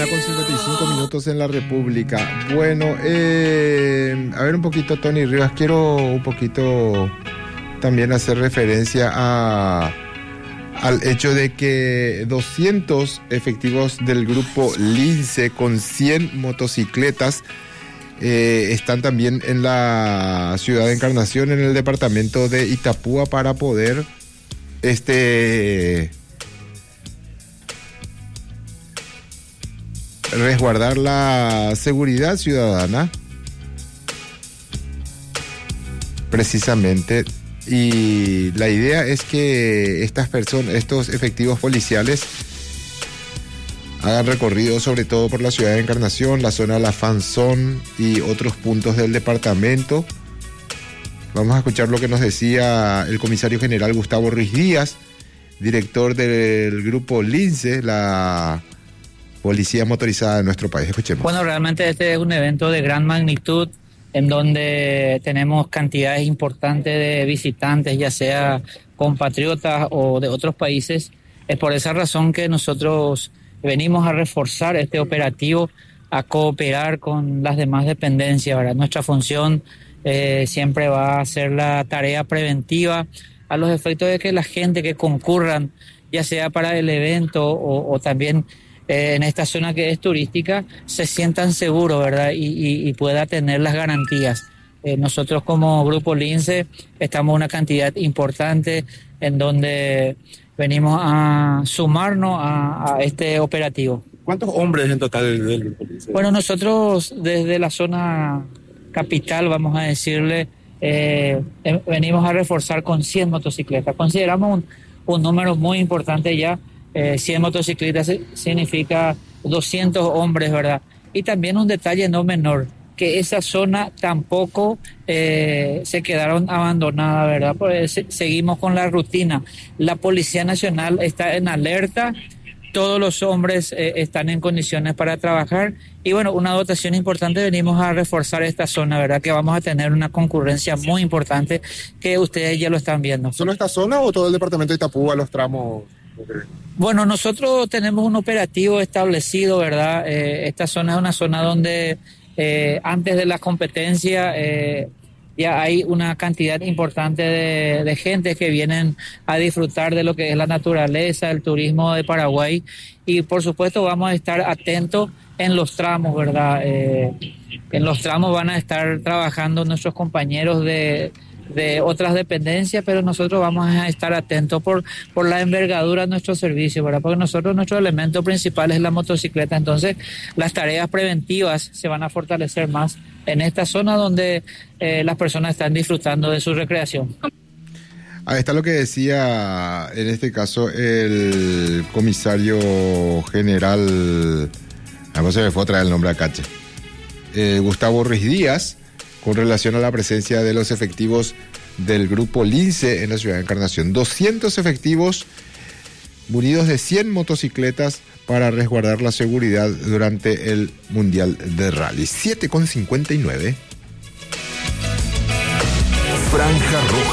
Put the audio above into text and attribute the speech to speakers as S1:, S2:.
S1: con 55 minutos en la República. Bueno, a ver un poquito, Tony Rivas, quiero un poquito también hacer referencia al hecho de que 200 efectivos del grupo Lince con 100 motocicletas están también en la ciudad de Encarnación, en el departamento de Itapúa, para poder resguardar la seguridad ciudadana, precisamente. Y la idea es que estos efectivos policiales hagan recorrido sobre todo por la ciudad de Encarnación, la zona de la Fanzón y otros puntos del departamento. Vamos a escuchar lo que nos decía el comisario general Gustavo Ruiz Díaz, director del grupo Lince, la policía motorizada de nuestro país. Escuchemos.
S2: Bueno, realmente este es un evento de gran magnitud en donde tenemos cantidades importantes de visitantes, ya sea compatriotas o de otros países. Es por esa razón que nosotros venimos a reforzar este operativo, a cooperar con las demás dependencias, ¿verdad? Nuestra función siempre va a ser la tarea preventiva a los efectos de que la gente que concurran, ya sea para el evento o también en esta zona que es turística, se sientan seguros, ¿verdad? Y pueda tener las garantías. Nosotros como Grupo Lince estamos una cantidad importante en donde venimos a sumarnos a este operativo.
S3: ¿Cuántos hombres en total del Grupo Lince?
S2: Bueno, nosotros desde la zona capital, vamos a decirle, venimos a reforzar con 100 motocicletas. Consideramos un número muy importante ya. 100 motocicletas significa 200 hombres, ¿verdad? Y también un detalle no menor, que esa zona tampoco se quedaron abandonadas, ¿verdad? Pues seguimos con la rutina. La Policía Nacional está en alerta, todos los hombres están en condiciones para trabajar y bueno, una dotación importante, venimos a reforzar esta zona, ¿verdad? Que vamos a tener una concurrencia muy importante que ustedes ya lo están viendo.
S3: ¿Solo esta zona o todo el departamento de Itapúa, los tramos?
S2: Bueno, nosotros tenemos un operativo establecido, ¿verdad? Esta zona es una zona donde antes de la competencia ya hay una cantidad importante de gente que vienen a disfrutar de lo que es la naturaleza, el turismo de Paraguay y por supuesto vamos a estar atentos en los tramos, ¿verdad? En los tramos van a estar trabajando nuestros compañeros de otras dependencias, pero nosotros vamos a estar atentos por la envergadura de nuestro servicio, ¿verdad? Porque nuestro elemento principal es la motocicleta, entonces las tareas preventivas se van a fortalecer más en esta zona donde las personas están disfrutando de su recreación.
S1: Ahí está lo que decía en este caso el comisario general, no se me fue a traer el nombre acá, Gustavo Ruiz Díaz, con relación a la presencia de los efectivos del Grupo Lince en la ciudad de Encarnación. 200 efectivos munidos de 100 motocicletas para resguardar la seguridad durante el Mundial de Rally. 7:59.
S4: Franja Roja.